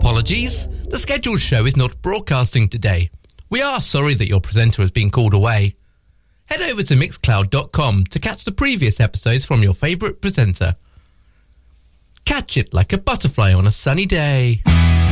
Apologies, the scheduled show is not broadcasting today. We are sorry that your presenter has been called away. Head over to mixcloud.com to catch the previous episodes from your favourite presenter. Catch it like a butterfly on a sunny day.